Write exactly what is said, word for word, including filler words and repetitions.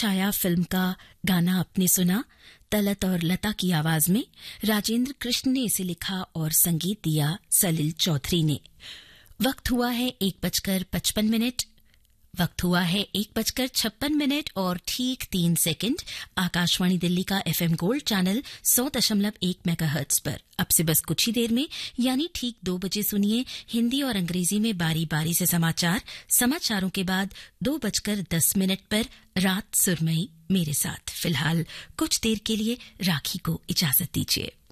छाया film का गाना आपने सुना। तलत और लता की आवाज में राजेंद्र कृष्ण ने इसे लिखा और संगीत दिया सलिल चौधरी ने। वक्त हुआ है एक बजकर पचपन मिनट वक्त हुआ है एक बजकर छप्पन मिनट और ठीक तीन सेकंड। आकाशवाणी दिल्ली का एफएम गोल्ड चैनल सौ दशमलव एक मेगाहर्ट्ज पर अब से बस कुछ ही देर में यानी ठीक दो बजे सुनिए हिंदी और अंग्रेजी में बारी बारी से समाचार। समाचारों के बाद दो बजकर दस मिनट पर रात सुरमई मेरे साथ। फिलहाल कुछ देर के लिए राखी को इजाजत दीजिए।